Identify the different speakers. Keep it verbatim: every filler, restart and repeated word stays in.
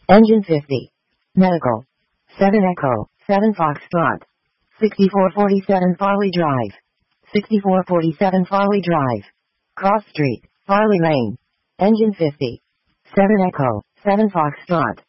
Speaker 1: Engine fifty. Medical. seven Echo, seven Foxtrot. sixty-four forty-seven Farley Drive. sixty-four forty-seven Farley Drive. Cross Street, Farley Lane. Engine fifty. seven Echo, seven Foxtrot.